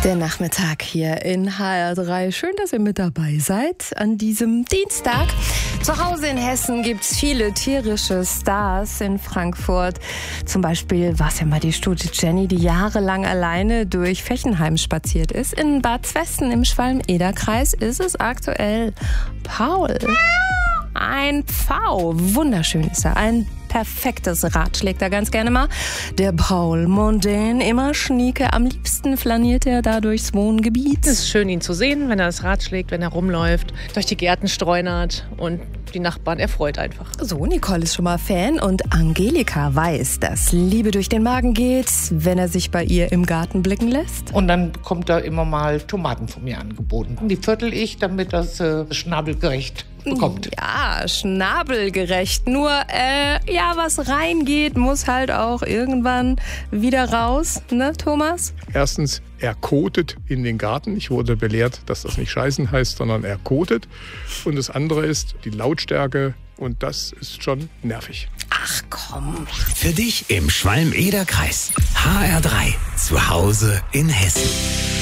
Der Nachmittag hier in HR3. Schön, dass ihr mit dabei seid an diesem Dienstag. Zu Hause in Hessen gibt's viele tierische Stars. In Frankfurt zum Beispiel war es ja mal die Stute Jenny, die jahrelang alleine durch Fechenheim spaziert ist. In Bad Zwesten im Schwalm-Eder-Kreis ist es aktuell Paul. Ein Pfau. Wunderschön ist er. Ein perfektes Rad schlägt er ganz gerne mal. Der Paul Mondin, immer schnieke. Am liebsten flaniert er da durchs Wohngebiet. Es ist schön, ihn zu sehen, wenn er das Rad schlägt, wenn er rumläuft, durch die Gärten streunert und die Nachbarn erfreut einfach. So, Nicole ist schon mal Fan und Angelika weiß, dass Liebe durch den Magen geht, wenn er sich bei ihr im Garten blicken lässt. Und dann bekommt er immer mal Tomaten von mir angeboten. Die viertel ich, damit das schnabelgerecht bekommt. Ja, schnabelgerecht. Nur, was reingeht, muss halt auch irgendwann wieder raus, ne, Thomas? Erstens, er kotet in den Garten. Ich wurde belehrt, dass das nicht scheißen heißt, sondern er kotet. Und das andere ist die Lautstärke. Und das ist schon nervig. Ach komm. Für dich im Schwalm-Eder-Kreis. HR3. Zu Hause in Hessen.